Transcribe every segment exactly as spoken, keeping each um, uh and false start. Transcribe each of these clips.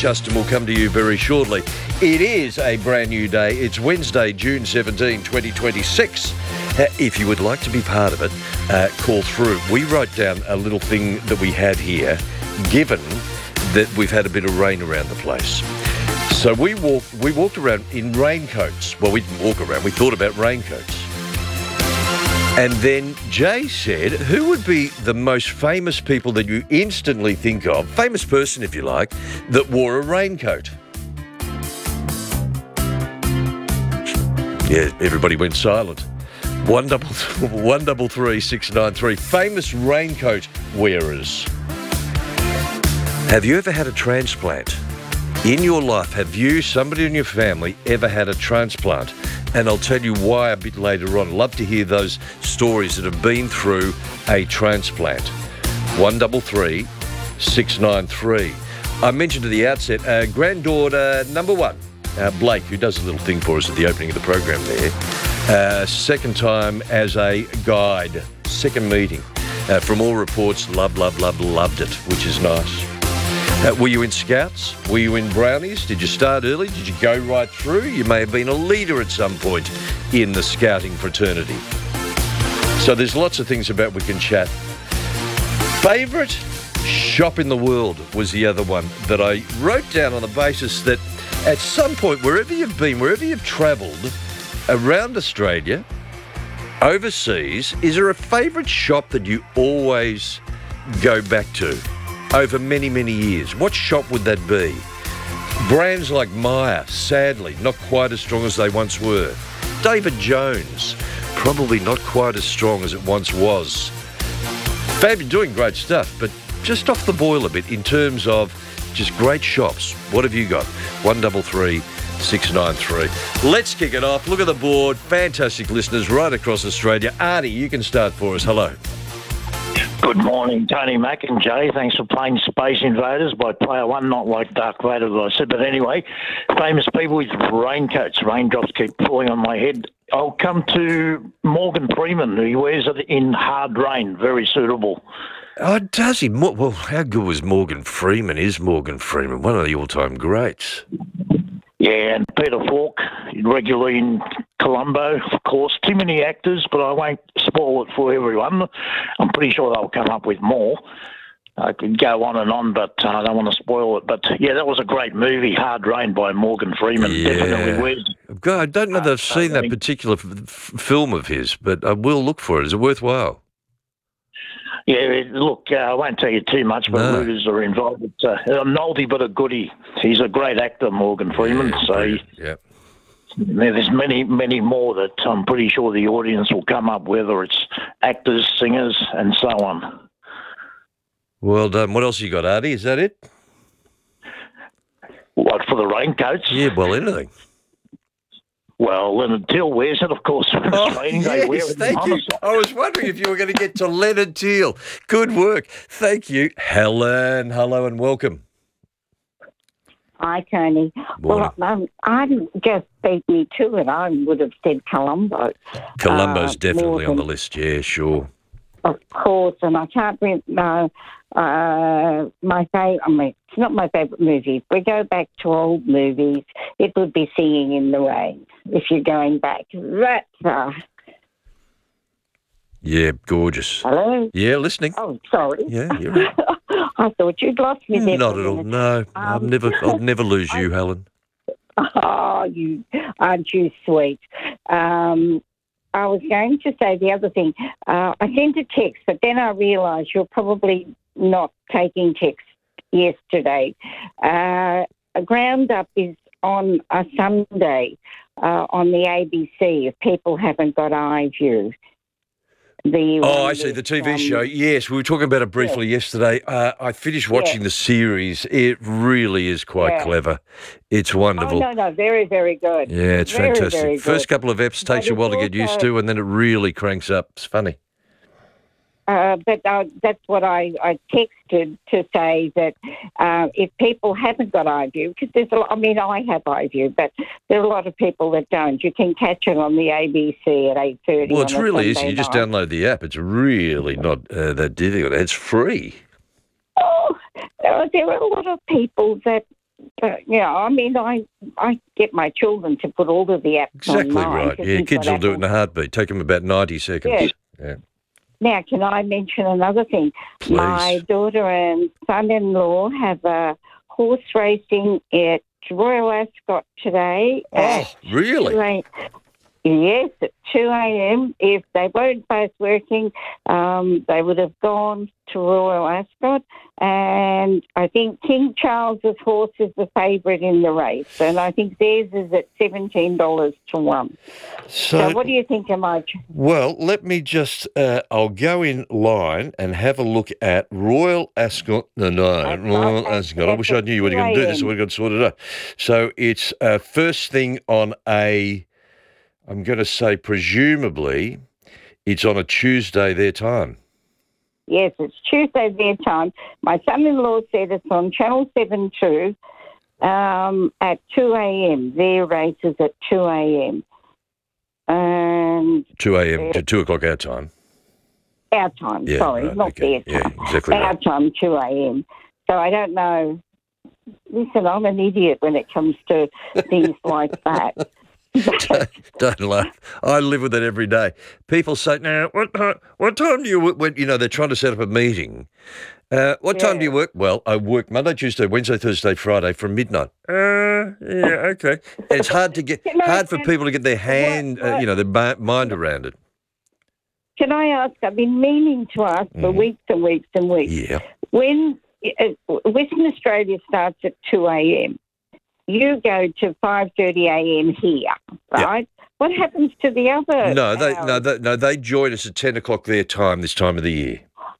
Justin will come to you very shortly. It is a brand new day. It's Wednesday, June seventeenth, twenty twenty-six. Uh, if you would like to be part of it, uh, call through. We wrote down a little thing that we had here, given that we've had a bit of rain around the place. So we walked, we walked around in raincoats. Well, we didn't walk around. We thought about raincoats. And then Jay said, who would be the most famous people that you instantly think of, famous person if you like, that wore a raincoat? Yeah, everybody went silent. One double, one double three six nine three. Famous raincoat wearers. Have you ever had a transplant? In your life, have you, somebody in your family, ever had a transplant? And I'll tell you why a bit later on. Love to hear those stories that have been through a transplant. One double three six nine three. I mentioned at the outset, uh, granddaughter number one, uh, Blake, who does a little thing for us at the opening of the program there. Uh, second time as a guide, second meeting. Uh, from all reports, loved, loved, loved, loved it, which is nice. Uh, were you in Scouts? Were you in Brownies? Did you start early? Did you go right through? You may have been a leader at some point in the Scouting fraternity. So there's lots of things about we can chat. Favourite shop in the world was the other one that I wrote down on the basis that at some point, wherever you've been, wherever you've travelled around Australia, overseas, is there a favourite shop that you always go back to? Over many, many years. What shop would that be? Brands like Myer, sadly, not quite as strong as they once were. David Jones, probably not quite as strong as it once was. Fab, you're doing great stuff, but just off the boil a bit in terms of just great shops. What have you got? One double three six nine three. Let's kick it off. Look at the board. Fantastic listeners right across Australia. Artie, you can start for us. Hello. Good morning, Tony Mack and Jay. Thanks for playing Space Invaders by Player One, not like Dark Vader, as I said. But anyway, famous people with raincoats. Raindrops keep falling on my head. I'll come to Morgan Freeman, who wears it in hard rain. Very suitable. Oh, does he? Well, how good was Morgan Freeman? Is Morgan Freeman one of the all-time greats? Yeah, and Peter Falk, regularly in Columbo, of course. Too many actors, but I won't spoil it for everyone. I'm pretty sure they'll come up with more. I could go on and on, but uh, I don't want to spoil it. But, yeah, that was a great movie, Hard Rain by Morgan Freeman. Yeah. Definitely weird. God, I don't know that I've seen that particular f- f- film of his, but I will look for it. Is it worthwhile? Yeah, look, uh, I won't tell you too much, but No. movies are involved. It's uh, a novelty but a goodie. He's a great actor, Morgan Freeman, Yeah, so brilliant. Yeah. there's many, many more that I'm pretty sure the audience will come up, whether it's actors, singers, and so on. Well done. What else you got, Artie? Is that it? What, for the raincoats? Yeah, well, anything. Well, Leonard Till wears it, of course. When it's raining, they wear yes, it in thank you. homicide. I was wondering if you were going to get to Leonard Teal. Good work. Thank you. Helen, hello and welcome. Hi, Tony. Morning. Well, um, I just beat me to it. I would have said Columbo. Columbo's Uh, definitely on Morgan. the list. Yeah, sure. Of course, and I can't remember uh, my favourite. I mean, it's not my favourite movie. If we go back to old movies, it would be Singing in the Rain. If you're going back that far. Yeah, gorgeous. Hello? Yeah, listening. Oh, sorry. Yeah, you're right. I thought you'd lost me there. Not for a at all. minute. No, I'll Um, never, I'll never lose you, Helen. Oh, you aren't you sweet? Um, I was going to say the other thing. Uh, I sent a text, but then I realised you're probably not taking text yesterday. Uh, Ground Up is on a Sunday uh, on the A B C. If people haven't got iView. The Oh, one I see, the with, T V um, show. Yes, we were talking about it briefly yesterday. Uh, I finished watching Yeah. the series. It really is quite Yeah. clever. It's Oh, wonderful. no, no, very, very good. Yeah, it's Very, fantastic. very First good. couple of eps takes But you a while to it's get used also- to, and then it really cranks up. It's funny. Uh, but uh, that's what I, I texted to say that uh, if people haven't got iView, because there's a lot, I mean, I have iView, but there are a lot of people that don't. You can catch it on the A B C at eight thirty. Well, it's on a really easy. Sunday You just night. download the app. It's really not uh, that difficult. It's free. Oh, there are there are a lot of people that uh, yeah, I mean, I I get my children to put all of the apps Exactly on mine right. 'cause Yeah, we've kids got will do it in a Apple. heartbeat. Take them about ninety seconds. Yes. Yeah. Now, can I mention another thing? Please. My daughter and son-in-law have a horse racing at Royal Ascot today. Oh, at really? two a- Yes, at two a.m. If they weren't both working, um, they would have gone to Royal Ascot. And I think King Charles's horse is the favourite in the race. And I think theirs is at seventeen dollars to one. So, So, what do you think of my... well, let me just, uh, I'll go in line and have a look at Royal Ascot. No, no, Ascot, Royal Ascot, Ascot. I wish I knew you were two going to do this. a m. We're going to sort it out. So it's uh, first thing on a, I'm going to say presumably, it's on a Tuesday their time. Yes, it's Tuesday their time. My son-in-law said it's on Channel seven two um, at two a.m. Their race is at two a.m. And two a.m. to two o'clock our time. our time, Yeah, sorry, right, not okay. their time. Yeah, exactly Our right. time, two a.m. So I don't know. Listen, I'm an idiot when it comes to things like that. Don't laugh. I live with it every day. People say, "Now, what time? What time do you work?" When you know they're trying to set up a meeting. Uh, what time do you Yeah. work? Well, I work Monday, Tuesday, Wednesday, Thursday, Friday from midnight. Uh, yeah, okay. And it's hard to get You know, hard for and people to get their hand, what- uh, you know, their mi- mind around it. Can I ask, I've been meaning to ask for Mhm. weeks and weeks and weeks. Yeah. When uh, Western Australia starts at two a.m., you go to five thirty a.m. here, right? What happens to the other No, they no, hours? they, no, they join us at ten o'clock their time this time of the year.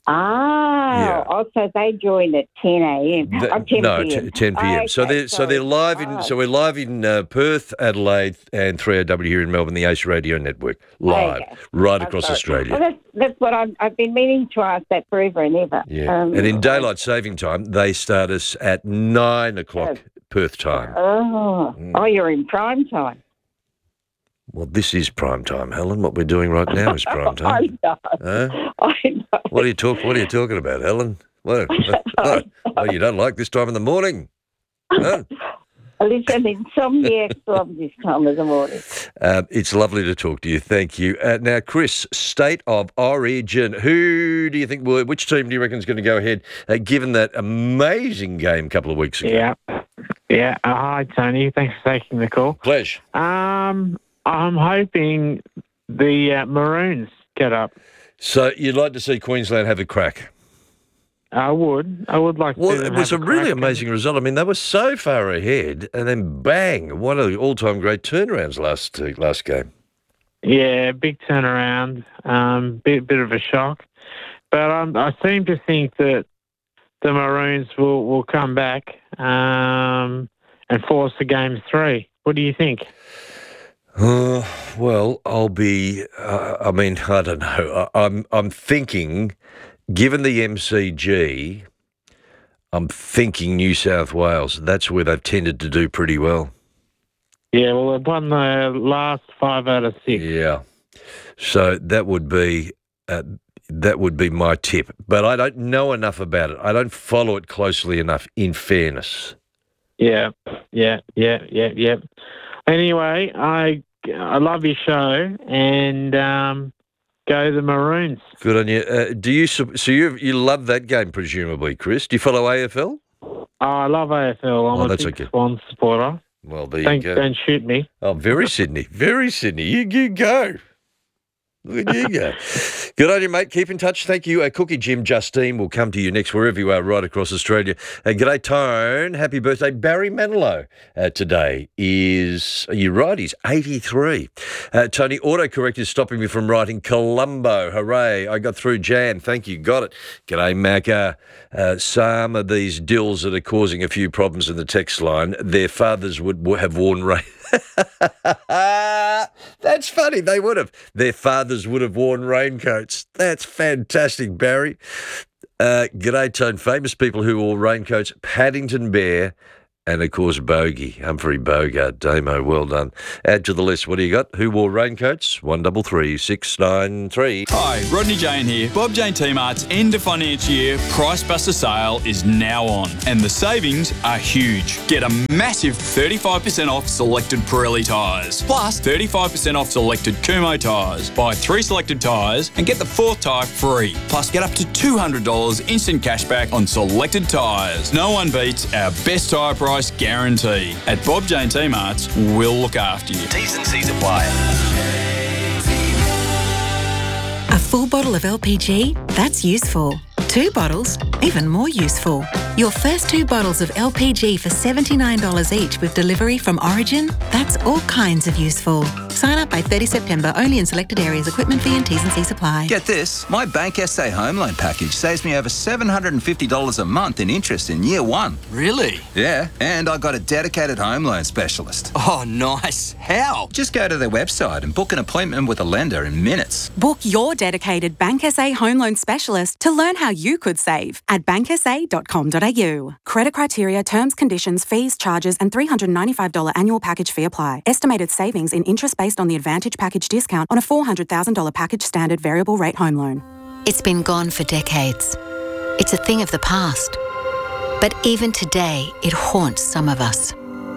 Ah, Yeah. also they join at ten a.m. Th- Oh, ten no, p.m. t- ten p.m. so Okay, they're so sorry. they're live in. Ah, So we're live in uh, Perth, Adelaide, and three O W here in Melbourne, the Ace Radio Network, live Okay. right I'm across sorry. Australia. Well, that's, that's what I've, I've been meaning to ask that forever and ever. Yeah, Um, and in daylight saving time, they start us at nine o'clock Perth time. Oh, Mm. oh, you're in prime time. Well, this is prime time, Helen. What we're doing right now is prime I time. know. Huh? I know. What are you talk? What are you talking about, Helen? What? Oh, oh, you don't like this time in the morning? Huh? Listen, insomniacs love this time of the morning. Uh, it's lovely to talk to you. Thank you. Uh, now, Chris, state of origin. Who do you think will? Which team do you reckon is going to go ahead? Uh, given that amazing game a couple of weeks ago. Yeah. Yeah. Uh, hi, Tony. Thanks for taking the call. Pleasure. Um, I'm hoping the uh, Maroons get up. So you'd like to see Queensland have a crack? I would. I would like to. Well, see them it was a have really crack. amazing result. I mean, they were so far ahead, and then bang, one of the all-time great turnarounds last uh, last game. Yeah, big turnaround. Um, bit bit of a shock, but um, I seem to think that the Maroons will, will come back um, and force the game three. What do you think? Uh, well, I'll be. Uh, I mean, I don't know. I, I'm I'm thinking, given the M C G, I'm thinking New South Wales. That's where they've tended to do pretty well. Yeah, well, they've won the last five out of six. Yeah. So that would be uh, that would be my tip. But I don't know enough about it. I don't follow it closely enough. In fairness. Yeah, yeah, yeah, yeah, yeah. Anyway, I I love your show and um, go the Maroons. Good on you. Uh, do you so you you love that game presumably, Chris? Do you follow A F L? Oh, I love A F L. I'm Oh, a that's big okay. Swan supporter. Well, there Don't, you go. don't shoot me. Oh, very Sydney. Very Sydney. You, you go. Look at you go. Good on you, mate. Keep in touch. Thank you. Uh, Cookie Jim Justine will come to you next wherever you are right across Australia. Uh, g'day, Tone. Happy birthday. Barry Manilow uh, today is, you're right, he's eighty-three. Uh, Tony, autocorrect is stopping me from writing Colombo. Hooray. I got through Jan. Thank you. Got it. G'day, Macca. Uh, some of these dills that are causing a few problems in the text line, their fathers would, would have worn rain. That's funny. They would have. Their fathers would have worn raincoats. That's fantastic, Barry. Uh, g'day, Tone. Famous people who wore raincoats. Paddington Bear And, of course, Bogey, Humphrey Bogart. Damo, well done. Add to the list. What do you got? Who wore raincoats? one double three six nine three. Hi, Rodney Jane here. Bob Jane T-Mart's end of financial year Price Buster sale is now on, and the savings are huge. Get a massive thirty-five percent off selected Pirelli tyres, plus thirty-five percent off selected Kumho tyres. Buy three selected tyres and get the fourth tyre free. Plus, get up to two hundred dollars instant cashback on selected tyres. No one beats our best tyre price guarantee. At Bob Jane T-Mart's, we'll look after you. T's and C's apply. A full bottle of L P G? That's useful. Two bottles? Even more useful. Your first two bottles of L P G for seventy-nine dollars each with delivery from Origin? That's all kinds of useful. Sign up by thirtieth September, only in selected areas. Equipment fee and T's and C's apply. Get this, my Bank S A home loan package saves me over seven hundred fifty dollars a month in interest in year one. Really? Yeah, and I got a dedicated home loan specialist. Oh, nice. How? Just go to their website and book an appointment with a lender in minutes. Book your dedicated Bank S A home loan specialist to learn how you could save at bank s a dot com dot a u. Credit criteria, terms, conditions, fees, charges and three hundred ninety-five dollars annual package fee apply. Estimated savings in interest based on the Advantage package discount on a four hundred thousand dollars package standard variable rate home loan. It's been gone for decades. It's a thing of the past. But even today, it haunts some of us.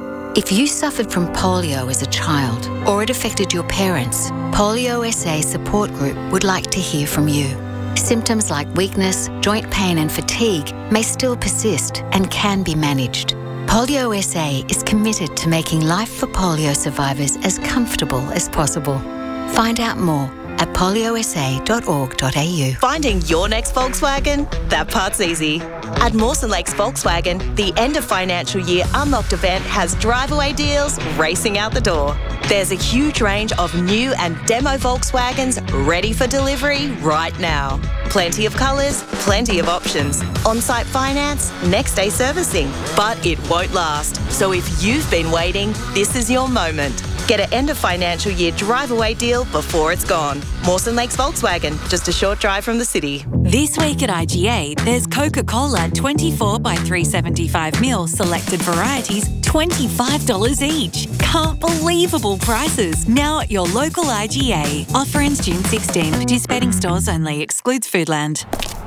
If you suffered from polio as a child or it affected your parents, Polio S A Support Group would like to hear from you. Symptoms like weakness, joint pain and fatigue may still persist and can be managed. Polio S A is committed to making life for polio survivors as comfortable as possible. Find out more at polio s a dot org dot a u. Finding your next Volkswagen? That part's easy. At Mawson Lakes Volkswagen, the end of financial year Unlocked event has drive-away deals racing out the door. There's a huge range of new and demo Volkswagens ready for delivery right now. Plenty of colours, plenty of options. On-site finance, next-day servicing. But it won't last. So if you've been waiting, this is your moment. Get an end of financial year drive-away deal before it's gone. Mawson Lakes Volkswagen, just a short drive from the city. This week at I G A, there's Coca-Cola twenty-four by three seventy-five mil selected varieties, twenty-five dollars each. Can't believable prices. Now at your local I G A. Offer ends June sixteenth. Participating stores only. Excludes Foodland.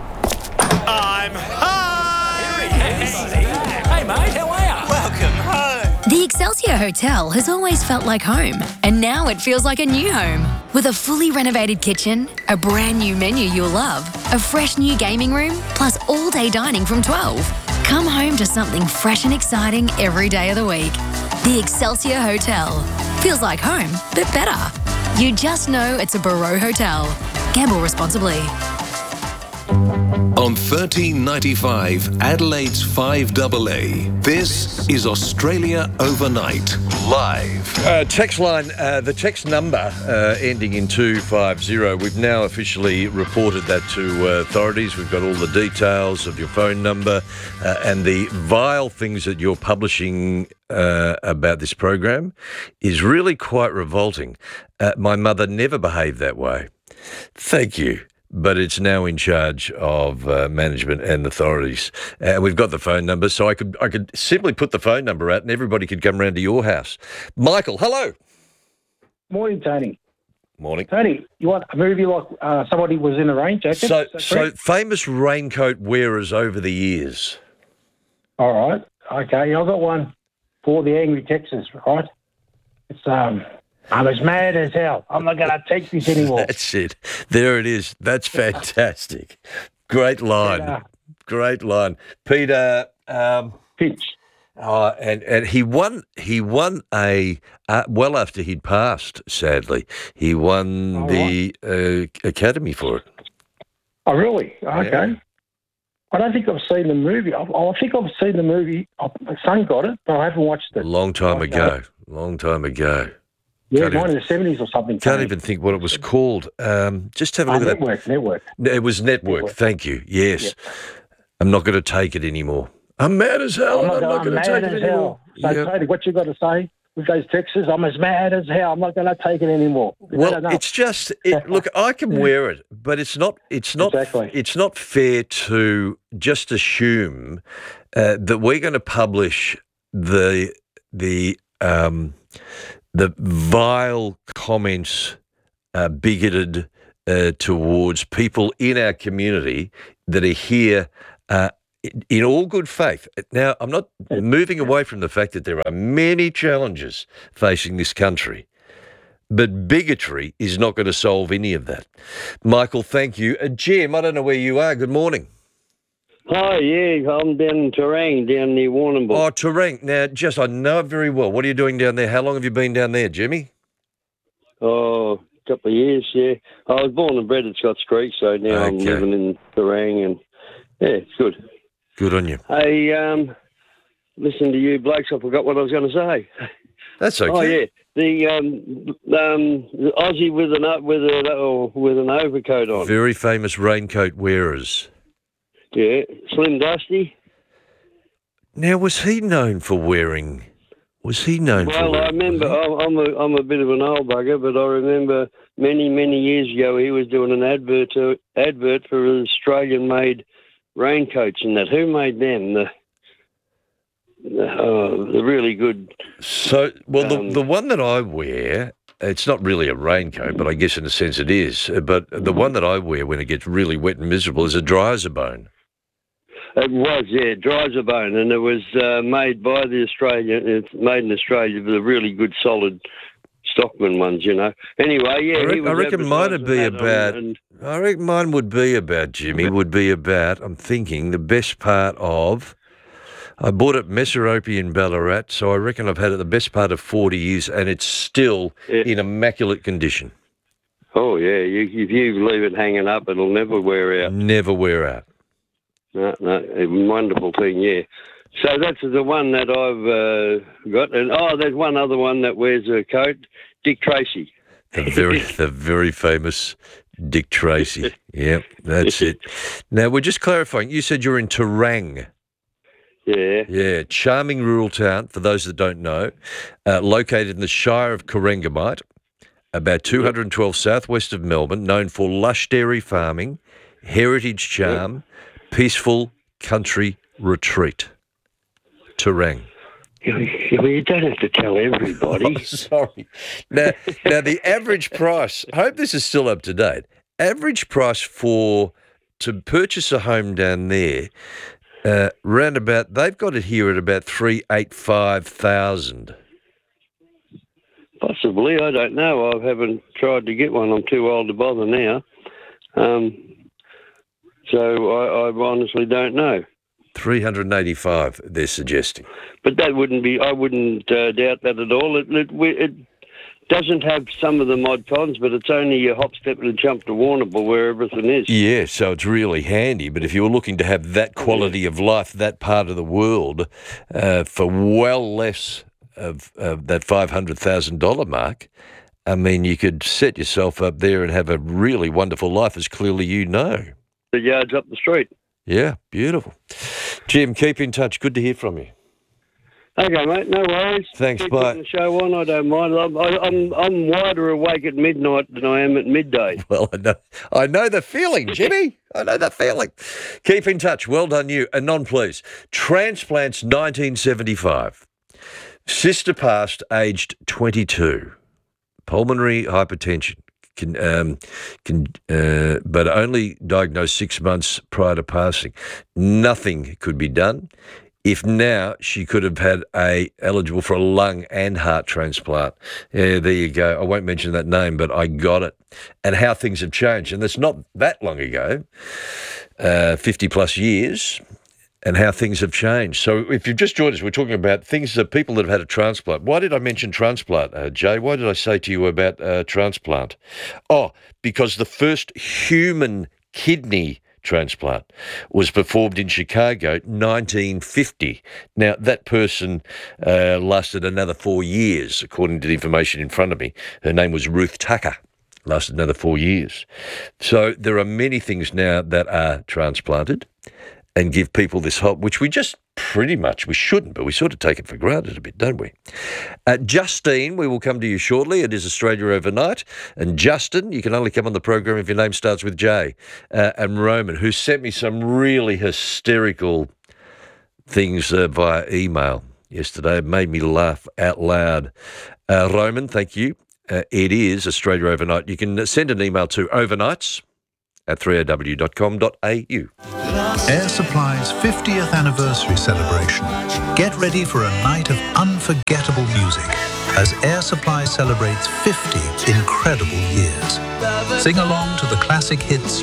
I'm home! Hey, mate, how are you? Welcome home. The Excelsior Hotel has always felt like home, and now it feels like a new home. With a fully renovated kitchen, a brand new menu you'll love, a fresh new gaming room, plus all-day dining from twelve. Come home to something fresh and exciting every day of the week. The Excelsior Hotel. Feels like home, but better. You just know it's a Barreau Hotel. Gamble responsibly. On thirteen ninety-five, Adelaide's five A A, this is Australia Overnight, live. Uh, text line, uh, the text number uh, ending in two five zero. We've now officially reported that to uh, authorities. We've got all the details of your phone number uh, and the vile things that you're publishing uh, about this program is really quite revolting. Uh, my mother never behaved that way. Thank you. But it's now in charge of uh, management and authorities. And uh, we've got the phone number, so I could I could simply put the phone number out and everybody could come round to your house. Michael, hello. Morning, Tony. Morning. Tony, you want a movie like uh, somebody was in a rain jacket? So, so famous raincoat wearers over the years. All right. Okay, I've got one for the Angry Texas, right? It's... um. I'm as mad as hell. I'm not going to take this anymore. That's it. There it is. That's fantastic. Great line. Peter. Great line. Peter um, Finch. Oh, and, and he won. He won a uh, well after he'd passed. Sadly, he won oh, the right. uh, Academy for it. Oh, really? Okay. Yeah. I don't think I've seen the movie. I, I think I've seen the movie. My son got it, but I haven't watched it. A long time like, ago. Uh, long time ago. Yeah, mine in the seventies or something. Can't even think what it was called. Um, just have a look uh, at network, that. Network, Network. It was Network. Network. Thank you. Yes. Yep. I'm not going to take it anymore. I'm mad as hell. I'm not, I'm not going to take it anymore. So, yep. Tony, what you got to say with those Texas? I'm as mad as hell. I'm not going to take it anymore. Is well, it's just it, look. I can wear it, but it's not. It's not. Exactly. It's not fair to just assume uh, that we're going to publish the the um, the vile comments, uh, bigoted uh, towards people in our community that are here uh, in, in all good faith. Now, I'm not moving away from the fact that there are many challenges facing this country, but bigotry is not going to solve any of that. Michael, thank you. Uh, Jim, I don't know where you are. Good morning. Hi, yeah, I'm down in Terang, down near Warrnambool. Oh, Terang. Now, just, I know it very well. What are you doing down there? How long have you been down there, Jimmy? Oh, a couple of years, yeah. I was born and bred at Scotts Creek, so now Okay. I'm living in Terang, and yeah, it's good. Good on you. Hey, um, listen to you blokes, I forgot what I was going to say. That's okay. Oh, yeah. The um, um, the Aussie with an, o- with, a, oh, with an overcoat on. Very famous raincoat wearers. Yeah, Slim Dusty. Now, was he known for wearing... Was he known for Well, wearing... I remember, I'm I'm a, I'm a bit of an old bugger, but I remember many, many years ago he was doing an advert to, advert for Australian-made raincoats and that. Who made them? The the, oh, the really good... So, well, um, the, the one that I wear, it's not really a raincoat, but I guess in a sense it is, but the one that I wear when it gets really wet and miserable is a dry as a bone. It was, yeah, dry as a bone, and it was uh, made by the Australian. It's made in Australia with the really good, solid Stockman ones, you know. Anyway, yeah, I, he re- was I reckon mine would be advertising that about. on- and- I reckon mine would be about Jimmy. Would be about. I'm thinking the best part of. I bought it Messerope in Ballarat, so I reckon I've had it the best part of forty years, and it's still Yeah. in immaculate condition. Oh yeah, you, if you leave it hanging up, it'll never wear out. Never wear out. No, no, a wonderful thing, yeah. So that's the one that I've uh, got, and oh, there's one other one that wears a coat, Dick Tracy. The very, the very famous Dick Tracy. Yep, that's it. Now we're just clarifying. You said you're in Terang. Yeah. Yeah, charming rural town, for those that don't know, uh, located in the Shire of Corangamite, about two hundred twelve southwest of Melbourne, known for lush dairy farming, heritage charm, peaceful country retreat. Terang. You, you don't have to tell everybody. Oh, sorry. Now, now, the average price, I hope this is still up to date, average price for, to purchase a home down there, Uh, round about, they've got it here at about three eight five thousand. Possibly, I don't know. I haven't tried to get one. I'm too old to bother now. Um, so I, I honestly don't know. Three hundred and eighty-five. They're suggesting. But that wouldn't be. I wouldn't uh, doubt that at all. It, it, it doesn't have some of the mod cons, but it's only a hop, step, and a jump to Warrnambool where everything is. Yeah, so it's really handy. But if you're looking to have that quality of life, that part of the world, uh, for well less of, of that five hundred thousand dollars mark, I mean, you could set yourself up there and have a really wonderful life, as clearly you know. The yard's up the street. Yeah, beautiful. Jim, keep in touch. Good to hear from you. Okay, mate, no worries. Thanks, Keep bye. putting the show on, I don't mind. I'm, I'm, I'm wider awake at midnight than I am at midday. Well, I know, I know the feeling, Jimmy. I know the feeling. Keep in touch. Well done, you. And non, please. Transplants nineteen seventy-five. Sister passed aged twenty-two. Pulmonary hypertension. Can, um, can, uh, but only diagnosed six months prior to passing. Nothing could be done. If now she could have had a eligible for a lung and heart transplant. Yeah, there you go. I won't mention that name, but I got it. And how things have changed. And that's not that long ago, uh, fifty plus years, and how things have changed. So if you've just joined us, we're talking about things that people that have had a transplant. Why did I mention transplant, uh, Jay? Why did I say to you about uh, transplant? Oh, because the first human kidney transplant was performed in Chicago, nineteen fifty. Now, that person uh, lasted another four years, according to the information in front of me. Her name was Ruth Tucker. Lasted another four years. So there are many things now that are transplanted and give people this hope, which we just pretty much, we shouldn't, but we sort of take it for granted a bit, don't we? Uh, Justine, we will come to you shortly. It is Australia Overnight. And Justin, you can only come on the program if your name starts with J. Uh, and Roman, who sent me some really hysterical things uh, via email. yesterday. It made me laugh out loud. Uh, Roman, thank you. Uh, it is Australia Overnight. You can send an email to overnights at three o w dot com dot a u. Air Supply's fiftieth anniversary celebration. Get ready for a night of unforgettable music as Air Supply celebrates fifty incredible years. Sing along to the classic hits